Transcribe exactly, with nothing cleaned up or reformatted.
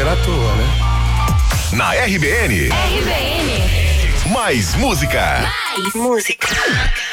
era à toa, né? Na R B N. R B N. Mais música. Mais música.